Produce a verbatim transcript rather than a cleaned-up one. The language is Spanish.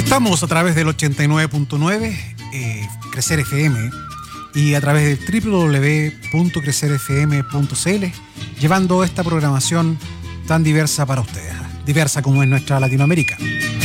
Estamos a través del ochenta y nueve punto nueve, eh, Crecer F M, y a través del doble u doble u doble u punto crecer f m punto c l, llevando esta programación tan diversa para ustedes, diversa como es nuestra Latinoamérica.